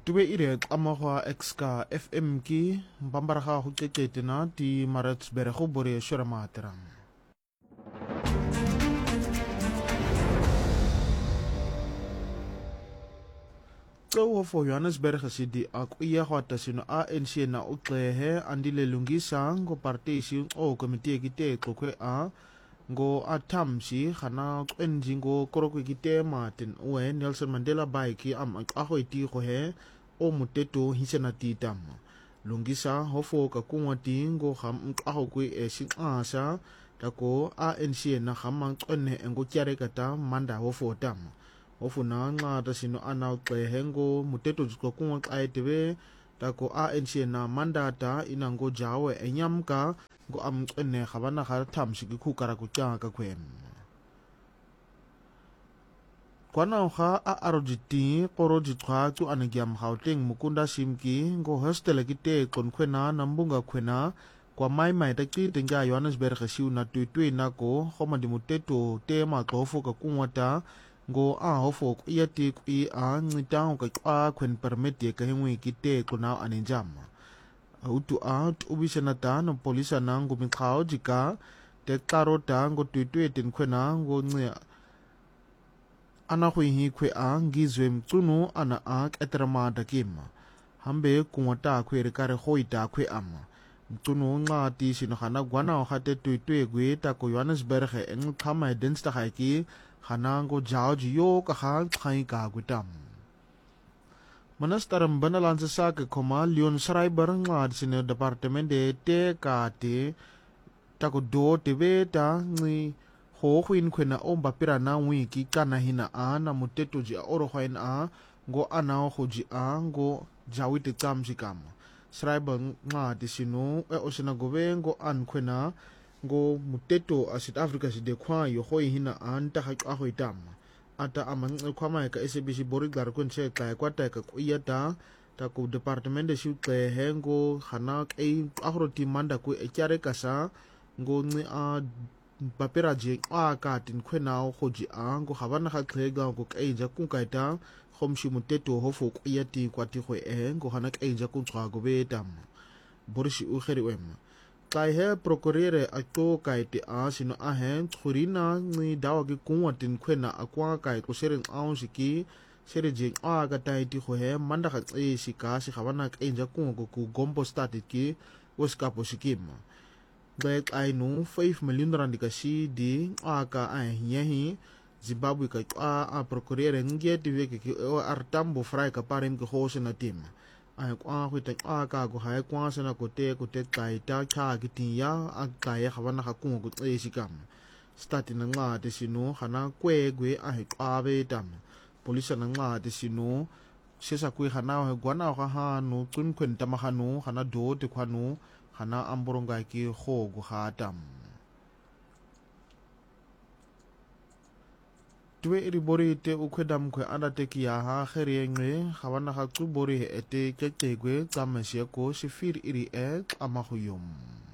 Tube ire amagwa exka FM ki mbambaraga go tsetsetena di Maritzburg go bore shora materang. Tso for Johannesburg City akuya gwata sino ANC na uxehe andile lungisa ngo partisi o komite kite xokwe a ngo athamsi khana qenji ngo korokwe kite Martin uwe Nelson Mandela bike am axo iti go he o muteto hisena titam lungisa hofo ka kungwati ngo kham axo kwe esinqasa tako ANC na khama qenne ngo kyare kata manda hofo tam ofuna nqata sino ana uxehe ngo muteto jiko kungwa xayetebe tako ANC na mandata ina ngo jawe enyamka ngo amqenne khabana kha thamsi kikhukara kucaka khwem kwana kha a arojiti qoro jitwa tu anagyam Gauteng mukunda simki ngo hostel kite qonkhwena nambunga khwena kwa mai ta ki tenga Johannesburg siu na tuitui nako khoma di muteto te ma xofo ka kunwata ngo a hofo yati ki a ngita ka kwa khwen permit ye ka hengwi kite qona anenjama utu out ubisena ta no polisa nango mikhao jika te klaro ta ngo tuitui tenkhwena ngo ncia ana khwi khwe a ngizwe mtsunu ana a ketrama dakima hambe kunwata khwe re kare khoita khwe ama mtsunu ngati sino khana gwana khate tuitui gwe ta ko Johannesburg engkhama densta khaki khana ngo jaoji yo ka khan khai ka gutam Minister Mbanalansa sa ke khoma Leon Schreiber ngad sino department de te ka te ta ko do te beta ngi ho khwin khwena omba pirana wi ki kana hina ana muteto ji oro khwain a ngo ana khoji a ngo jawite tsamjikam Schreiber ngad sino e osina govengo an khwena ngo muteto a South Africa si de khwa yo khoi hina an ta kha khoitam ata amang khwama ka SABC boriglar kun che ka kwata ka kuyata ta ku department de shutle hengo khana kai ahroti manda ku ekyare kasa ngo ngi a papera je a ka tin khwena khoji a ngo khabana kha khlega ngo kai ja ku kaita khomshi muteto hofo kuyati kwati khwe ngo khana kai ja ku tswa go betam borishi u kheri wem kai he procureur a to kaite a sino a hen khurina ngi dawa ki kunwatin khwena akwa kai ko seren aunshiki sere je a ga taiti kho he manda kha e sika si khabana kai ja ku gombo static ki weska posikim bai ai nu 5 million rand ka si di a ka a yehi Zimbabwe ka a procureur ngi tive ki artambo fry ka parem ko hosena tim ai kwa khwita ka go hai kwa sana kote kai ta kha kitia a kai khabana kha ku go esikam start na nga de sino khana kwegwe a he qabe tam polisa na nga de sino sesa kwe khana he gwana kha ha no tun khwen tama khanu khana do te khwanu khana amboronga ki kho go khatam twe ri bori te ukhedam khwe anda te ki ha kherengwe khabana kha tu bori ete kekegwe tsamashia ko shifir iri e amahuyum